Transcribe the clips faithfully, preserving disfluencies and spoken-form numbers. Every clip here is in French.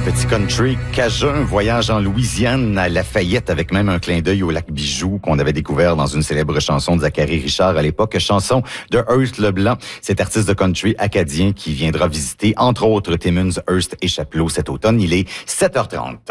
petit country cajun, voyage en Louisiane à Lafayette avec même un clin d'œil au lac Bijou qu'on avait découvert dans une célèbre chanson de Zachary Richard à l'époque, chanson de Hearst Leblanc, cet artiste de country acadien qui viendra visiter entre autres Timmins, Hearst et Chapelot cet automne. Il est sept heures trente.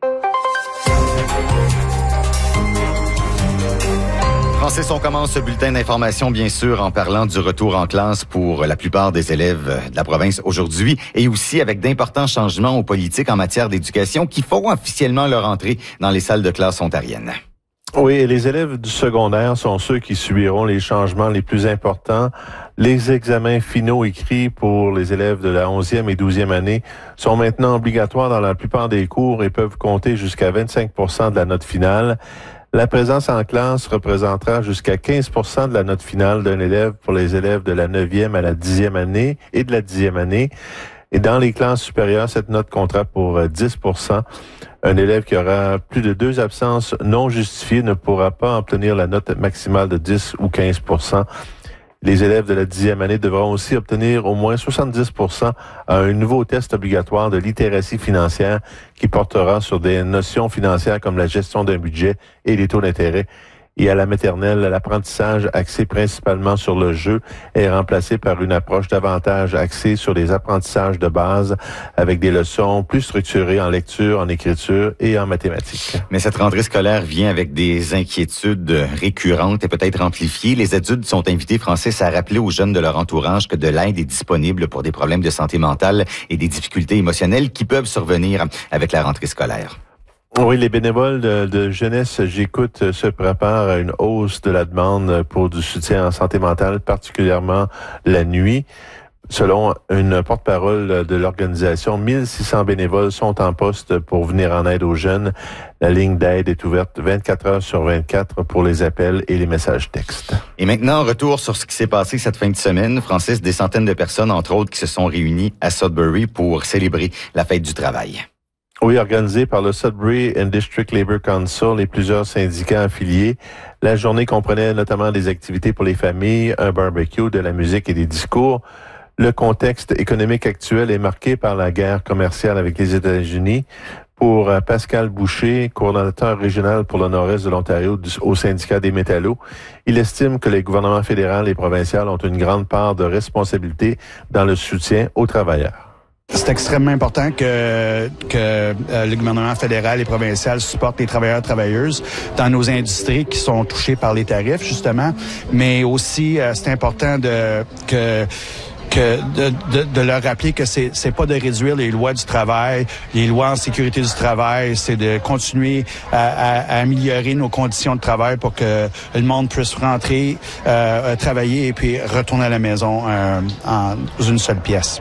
Francis, on commence ce bulletin d'information, bien sûr, en parlant du retour en classe pour la plupart des élèves de la province aujourd'hui et aussi avec d'importants changements aux politiques en matière d'éducation qui feront officiellement leur entrée dans les salles de classe ontariennes. Oui, et les élèves du secondaire sont ceux qui subiront les changements les plus importants. Les examens finaux écrits pour les élèves de la onzième et douzième année sont maintenant obligatoires dans la plupart des cours et peuvent compter jusqu'à vingt-cinq pour cent de la note finale. La présence en classe représentera jusqu'à quinze pour cent de la note finale d'un élève pour les élèves de la neuvième à la dixième année et de la dixième année. Et dans les classes supérieures, cette note comptera pour dix pour cent. Un élève qui aura plus de deux absences non justifiées ne pourra pas obtenir la note maximale de dix ou quinze pour cent. Les élèves de la dixième année devront aussi obtenir au moins soixante-dix pour cent à un nouveau test obligatoire de littératie financière qui portera sur des notions financières comme la gestion d'un budget et les taux d'intérêt. Et à la maternelle, l'apprentissage axé principalement sur le jeu est remplacé par une approche davantage axée sur les apprentissages de base avec des leçons plus structurées en lecture, en écriture et en mathématiques. Mais cette rentrée scolaire vient avec des inquiétudes récurrentes et peut-être amplifiées. Les adultes sont invités, Francis, à rappeler aux jeunes de leur entourage que de l'aide est disponible pour des problèmes de santé mentale et des difficultés émotionnelles qui peuvent survenir avec la rentrée scolaire. Oui, les bénévoles de, de Jeunesse J'écoute se préparent à une hausse de la demande pour du soutien en santé mentale, particulièrement la nuit. Selon une porte-parole de l'organisation, mille six cents bénévoles sont en poste pour venir en aide aux jeunes. La ligne d'aide est ouverte vingt-quatre heures sur vingt-quatre pour les appels et les messages textes. Et maintenant, retour sur ce qui s'est passé cette fin de semaine. Francis, des centaines de personnes, entre autres, qui se sont réunies à Sudbury pour célébrer la fête du travail. Oui, organisé par le Sudbury and District Labour Council et plusieurs syndicats affiliés. La journée comprenait notamment des activités pour les familles, un barbecue, de la musique et des discours. Le contexte économique actuel est marqué par la guerre commerciale avec les États-Unis. Pour Pascal Boucher, coordonnateur régional pour le nord-est de l'Ontario au syndicat des métallos, il estime que les gouvernements fédéral et provincial ont une grande part de responsabilité dans le soutien aux travailleurs. C'est extrêmement important que, que euh, le gouvernement fédéral et provincial supporte les travailleurs et travailleuses dans nos industries qui sont touchées par les tarifs, justement. Mais aussi, euh, c'est important de que que de, de, de leur rappeler que c'est c'est pas de réduire les lois du travail, les lois en sécurité du travail, c'est de continuer à, à, à améliorer nos conditions de travail pour que le monde puisse rentrer, euh, travailler et puis retourner à la maison euh, en une seule pièce.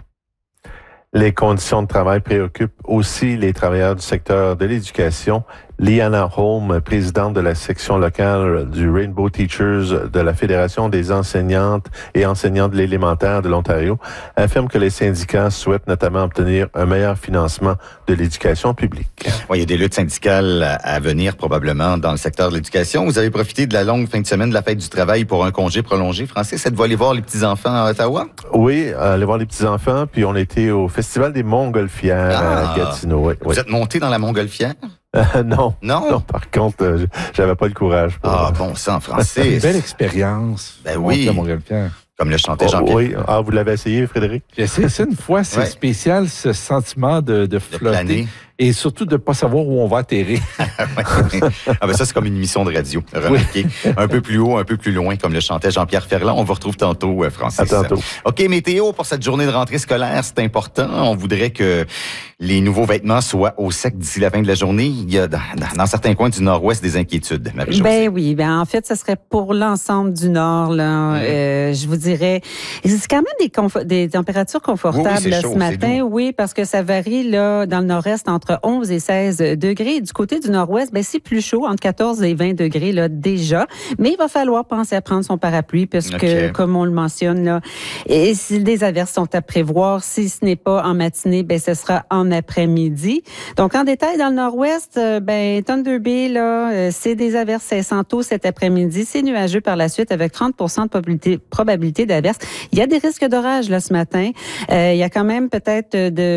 Les conditions de travail préoccupent aussi les travailleurs du secteur de l'éducation. Liana Holm, présidente de la section locale du Rainbow Teachers de la Fédération des enseignantes et enseignants de l'élémentaire de l'Ontario, affirme que les syndicats souhaitent notamment obtenir un meilleur financement de l'éducation publique. Oui, il y a des luttes syndicales à venir probablement dans le secteur de l'éducation. Vous avez profité de la longue fin de semaine de la fête du travail pour un congé prolongé. Francis, êtes-vous allé voir les petits-enfants à Ottawa? Oui, aller voir les petits-enfants, puis on était au Festival des Montgolfières ah, à Gatineau. Oui, vous oui. êtes monté dans la Montgolfière? Euh, non. Non? Non, par contre, euh, j'avais pas le courage. Pour, ah, euh... bon sang, Francis. C'est une belle expérience. Ben oui. Comme le chantait Jean-Pierre. Oh, oui. Ah, vous l'avez essayé, Frédéric? J'ai essayé ça une fois. C'est ouais. spécial, ce sentiment de, de flotter. Et surtout de ne pas savoir où on va atterrir. ah ben ça, c'est comme une émission de radio. Remarquez. Oui. Un peu plus haut, un peu plus loin, comme le chantait Jean-Pierre Ferland. On vous retrouve tantôt, Francis. À tantôt. OK, météo pour cette journée de rentrée scolaire, c'est important. On voudrait que les nouveaux vêtements soient au sec d'ici la fin de la journée. Il y a dans, dans certains coins du nord-ouest des inquiétudes, Marie-Josée. Ben oui, ben en fait, ce serait pour l'ensemble du nord. Là, mmh. euh, je vous dirais, c'est quand même des, confo- des températures confortables oui, oui, là, chaud, ce matin. Oui, parce que ça varie là dans le nord-est entre onze et seize degrés. Du côté du nord-ouest, ben c'est plus chaud, entre quatorze et vingt degrés là déjà. Mais il va falloir penser à prendre son parapluie parce que, okay. comme on le mentionne là, et si des averses sont à prévoir, si ce n'est pas en matinée, ben ce sera en après-midi. Donc en détail dans le nord-ouest, ben Thunder Bay là, c'est des averses incessantes tôt cet après-midi. C'est nuageux par la suite avec trente pour cent de probabilité, probabilité d'averses. Il y a des risques d'orage là ce matin. Euh, il y a quand même peut-être de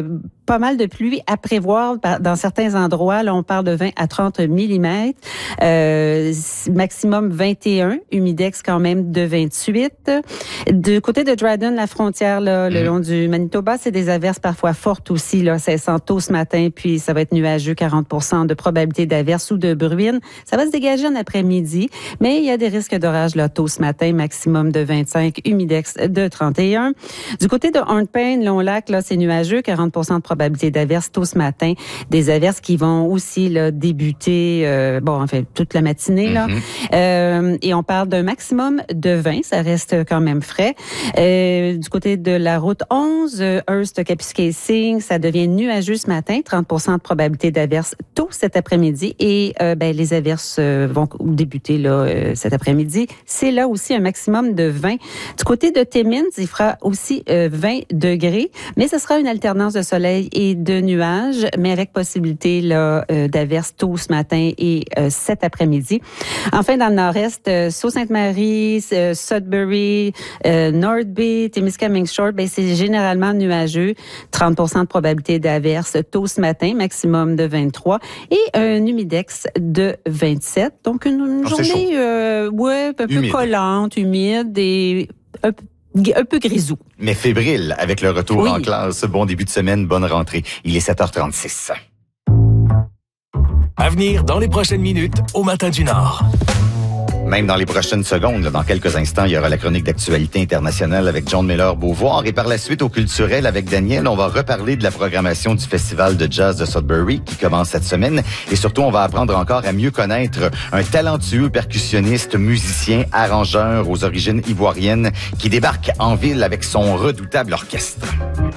pas mal de pluie à prévoir dans certains endroits. Là, on parle de vingt à trente millimètres. Euh, maximum vingt et un. Humidex quand même de vingt-huit. Du côté de Dryden, la frontière, là, le long du Manitoba, c'est des averses parfois fortes aussi. Là, ça sent tôt ce matin, puis ça va être nuageux, quarante pour cent de probabilité d'averse ou de bruine. Ça va se dégager en après-midi, mais il y a des risques d'orage là tôt ce matin, maximum de vingt-cinq, humidex de trente et un. Du côté de Hornpain, Long-Lac, là, c'est nuageux, quarante pour cent de probabilité d'averse tôt ce matin. Des averses qui vont aussi là, débuter, euh, bon, enfin, toute la matinée. Là. Mm-hmm. Euh, et on parle d'un maximum de vingt, ça reste quand même frais. Euh, du côté de la route onze, Hearst-Kapuskasing, ça devient nuageux ce matin, trente pour cent de probabilité d'averse tôt cet après-midi. Et euh, ben, les averses euh, vont débuter là, euh, cet après-midi. C'est là aussi un maximum de vingt. Du côté de Timmins, il fera aussi euh, vingt degrés, mais ce sera une alternance de soleil et de nuages, mais avec possibilité là, euh, d'averses tôt ce matin et euh, cet après-midi. Enfin, dans le nord-est, euh, Sault-Sainte-Marie, euh, sudbury, euh, North Bay, Témiscamingue Shore, ben, c'est généralement nuageux, trente pour cent de probabilité d'averses tôt ce matin, maximum de vingt-trois, et un humidex de vingt-sept. Donc, une, une oh, journée euh, ouais, un humide. peu collante, humide et un peu un peu grisou. Mais fébrile avec le retour oui. en classe. Bon début de semaine, bonne rentrée. Il est sept heures trente-six. À venir dans les prochaines minutes au Matin du Nord. Même dans les prochaines secondes, là, dans quelques instants, il y aura la chronique d'actualité internationale avec John Miller-Beauvoir. Et par la suite, au culturel avec Daniel, on va reparler de la programmation du Festival de jazz de Sudbury qui commence cette semaine. Et surtout, on va apprendre encore à mieux connaître un talentueux percussionniste, musicien, arrangeur aux origines ivoiriennes qui débarque en ville avec son redoutable orchestre.